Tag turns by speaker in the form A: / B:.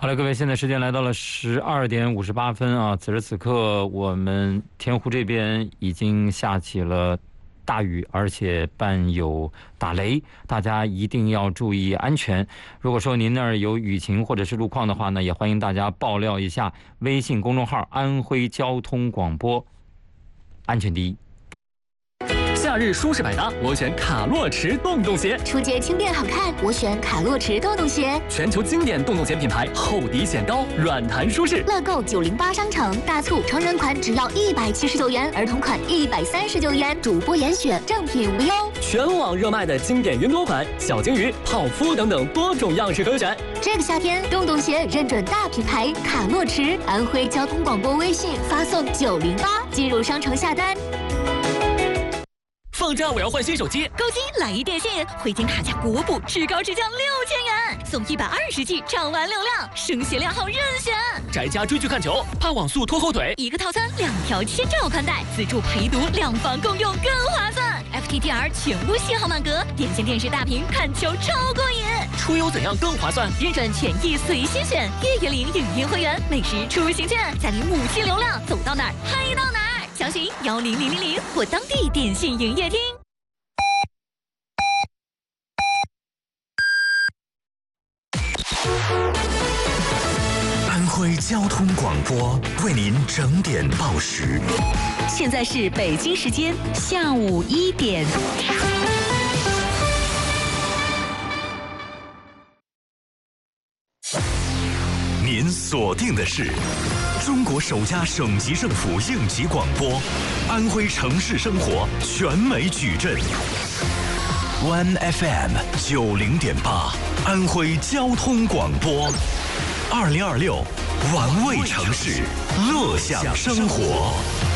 A: 好了，各位，现在时间来到了12点58分啊！此时此刻，我们天湖这边已经下起了大雨，而且伴有打雷，大家一定要注意安全。如果说您那儿有雨情或者是路况的话呢，也欢迎大家爆料一下微信公众号“安徽交通广播”，安全第一。
B: 夏日舒适百搭，我选卡洛驰洞洞鞋；
C: 出街轻便好看，我选卡洛驰洞洞鞋。
B: 全球经典洞洞鞋品牌，厚底显高，软弹舒适。
C: 乐购908商城大促，成人款只要179元，儿童款139元，主播严选，正品无忧。
B: 全网热卖的经典云朵款、小金鱼、泡芙等等多种样式可选。
C: 这个夏天，洞洞鞋认准大品牌卡洛驰，安徽交通广播微信发送908，进入商城下单。
B: 放假我要换新手机，
D: 购机来一电信，回金卡价国补，至高至降6000元，送120G 畅玩流量，声协量号任选。
B: 宅家追剧看球，怕网速拖后腿，
D: 一个套餐2条千兆宽带，自助陪读，2房共用更划算。FTTR 全屋信号满格，点线电视大屏看球超过瘾。
B: 出游怎样更划算？
D: 认准权益随心选，月月领影音会员，每时出行券，再领母亲流量，走到哪儿嗨到哪儿。详询10000或当地电信营业厅。
E: 安徽交通广播为您整点报时。
D: 现在是北京时间下午1点。
E: 您锁定的是中国首家省级政府应急广播，安徽城市生活全美矩阵。One FM 90.8，安徽交通广播，2026，玩味城市，乐享生活。